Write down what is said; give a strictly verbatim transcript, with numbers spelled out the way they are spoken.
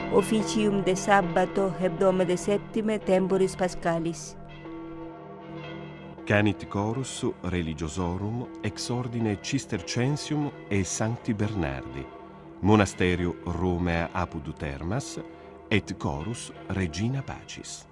officium de sabbato hebdome de septime temporis pascalis. Canit chorus religiosorum ex ordine Cistercensium e Sancti Bernardi, monasterio Romea apud Termas, et chorus Regina Pacis.